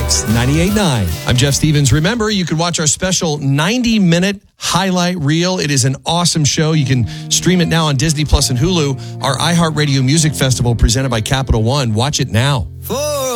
Kicks 98.9. I'm Jeff Stevens. Remember, you can watch our special 90-minute highlight reel. It is an awesome show. You can stream it now on Disney Plus and Hulu. Our iHeartRadio Music Festival presented by Capital One. Watch it now.